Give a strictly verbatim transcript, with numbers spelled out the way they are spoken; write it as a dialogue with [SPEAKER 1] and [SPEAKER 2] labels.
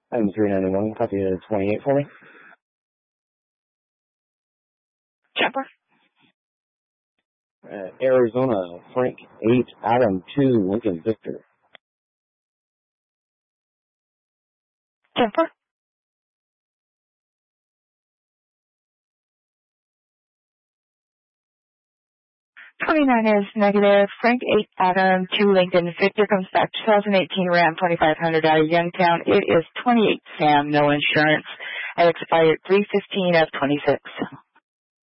[SPEAKER 1] I'm three ninety-one, copy of twenty-eight for me.
[SPEAKER 2] Jumper.
[SPEAKER 1] Uh, Arizona, Frank eight, Adam two, Lincoln Victor.
[SPEAKER 2] Jumper. twenty-nine is negative. Frank eight, Adam two, Lincoln Victor comes back. twenty eighteen Ram twenty-five hundred out of Youngtown. It is twenty-eight Sam, no insurance. And expired three fifteen of twenty-six.